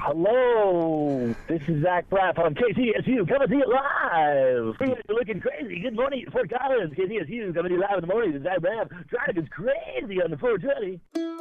Hello, this is Zach Braff on KCSU coming to you live. You're looking crazy. Good morning, Fort Collins. KCSU coming to you live in the morning. This is Zach Braff driving us crazy on the 420.